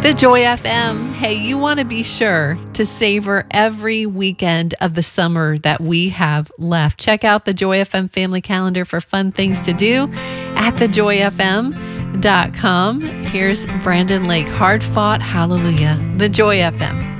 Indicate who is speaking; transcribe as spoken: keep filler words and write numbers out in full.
Speaker 1: The Joy F M. Hey, you want to be sure to savor every weekend of the summer that we have left. Check out the Joy F M family calendar for fun things to do at the joy f m dot com. Here's Brandon Lake, Hard Fought Hallelujah. The Joy F M.